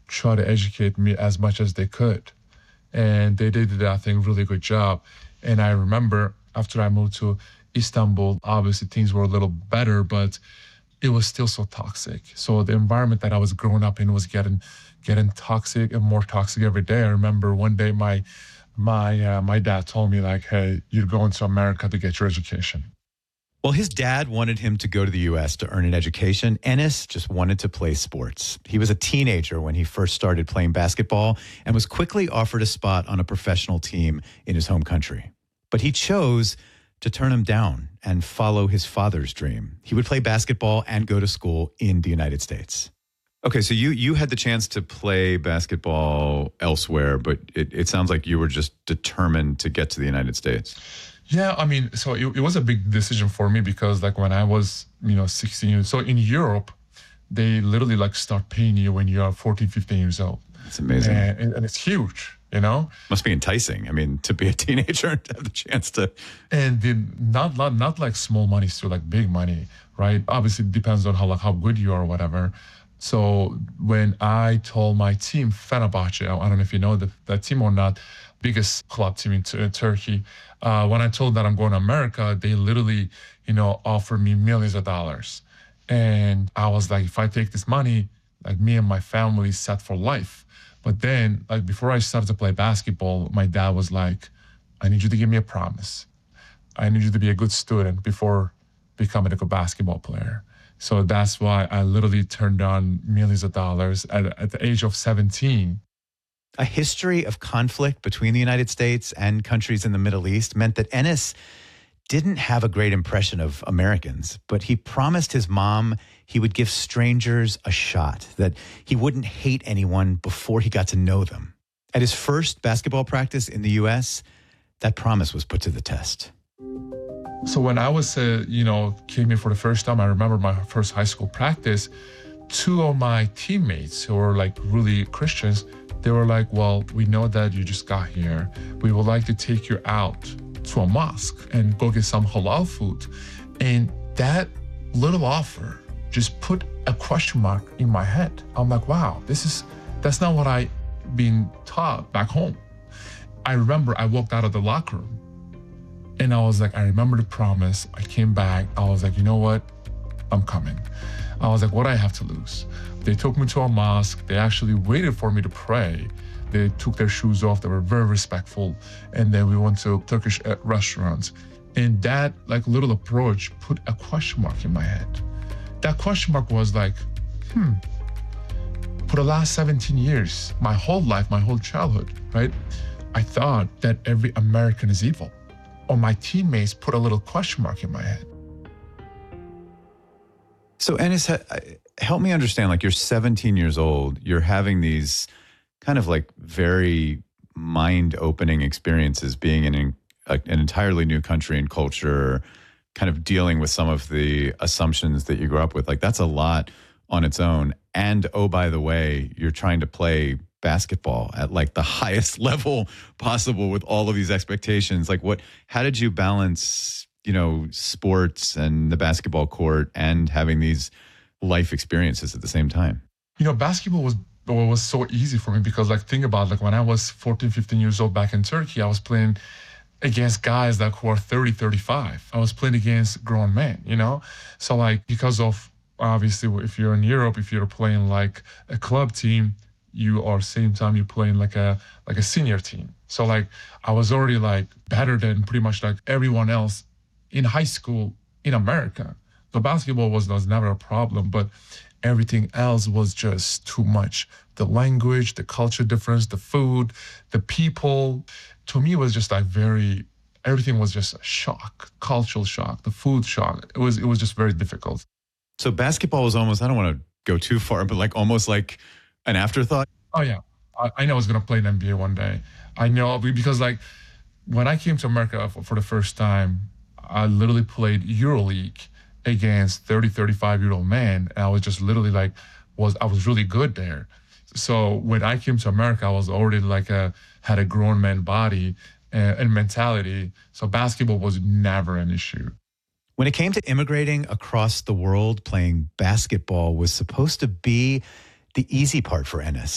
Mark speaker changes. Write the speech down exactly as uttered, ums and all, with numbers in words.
Speaker 1: try to educate me as much as they could. And they did, I think, really good job. And I remember after I moved to Istanbul, obviously things were a little better, but it was still so toxic. So the environment that I was growing up in was getting getting toxic and more toxic every day. I remember one day my my uh, my dad told me, like, hey, you're going to America to get your education.
Speaker 2: Well, his dad wanted him to go to the U S to earn an education. Enes just wanted to play sports. He was a teenager when he first started playing basketball and was quickly offered a spot on a professional team in his home country. But he chose to turn him down and follow his father's dream. He would play basketball and go to school in the United States. Okay, so you you had the chance to play basketball elsewhere, but it, it sounds like you were just determined to get to the United States.
Speaker 1: Yeah, I mean, so it, it was a big decision for me because, like, when I was, you know, sixteen years, so in Europe, they literally, like, start paying you when you are fourteen, fifteen years old.
Speaker 2: That's amazing.
Speaker 1: And, and it's huge, you know?
Speaker 2: Must be enticing. I mean, to be a teenager and to have the chance to...
Speaker 1: And the, not, not not like small money, still like big money, right? Obviously, it depends on how, like, how good you are or whatever. So when I told my team, Fenerbahce, I don't know if you know the, that team or not, biggest club team in, in Turkey, uh, when I told that I'm going to America, they literally, you know, offered me millions of dollars. And I was like, if I take this money, like, me and my family set for life. But then, like, before I started to play basketball, my dad was like, I need you to give me a promise. I need you to be a good student before becoming a good basketball player. So that's why I literally turned down millions of dollars at, at the age of seventeen.
Speaker 2: A history of conflict between the United States and countries in the Middle East meant that Enes didn't have a great impression of Americans, but he promised his mom he would give strangers a shot, that he wouldn't hate anyone before he got to know them. At his first basketball practice in the U S, that promise was put to the test.
Speaker 1: So when I was, uh, you know, came in for the first time, I remember my first high school practice, two of my teammates who were, like, really Christians, they were like, well, we know that you just got here. We would like to take you out to a mosque and go get some halal food. And that little offer just put a question mark in my head. I'm like, wow, this is, that's not what I been taught back home. I remember I walked out of the locker room and I was like, I remember the promise. I came back. I was like, you know what? I'm coming. I was like, what do I have to lose? They took me to a mosque. They actually waited for me to pray. They took their shoes off. They were very respectful. And then we went to Turkish restaurants. And that, like, little approach put a question mark in my head. That question mark was like, hmm, for the last seventeen years, my whole life, my whole childhood, right? I thought that every American is evil. Or my teammates put a little question mark in my head.
Speaker 2: So, Enes, help me understand, like, you're seventeen years old, you're having these kind of, like, very mind-opening experiences being in an, a, an entirely new country and culture, kind of dealing with some of the assumptions that you grew up with. Like, that's a lot on its own. And, oh, by the way, you're trying to play basketball at, like, the highest level possible with all of these expectations. Like, what, how did you balance, you know, sports and the basketball court and having these life experiences at the same time?
Speaker 1: You know, basketball was was so easy for me because, like, think about, like, when I was fourteen, fifteen years old back in Turkey, I was playing against guys that who are thirty, thirty-five. I was playing against grown men, you know? So, like, because of, obviously, if you're in Europe, if you're playing, like, a club team, you are same time you're playing like a like a senior team. So, like, I was already, like, better than pretty much, like, everyone else in high school in America. So basketball was, was never a problem, but everything else was just too much. The language, the culture difference, the food, the people. To me, it was just like very, everything was just a shock, cultural shock, the food shock. It was, it was just very difficult.
Speaker 2: So basketball was almost, I don't want to go too far, but like almost like an afterthought?
Speaker 1: Oh, yeah. I, I know I was going to play in N B A one day. I know because, like, when I came to America for, for the first time, I literally played EuroLeague against thirty, thirty-five-year-old men. And I was just literally like, was I was really good there. So when I came to America, I was already like a, had a grown man body and, and mentality. So basketball was never an issue.
Speaker 2: When it came to immigrating across the world, playing basketball was supposed to be the easy part for Enes.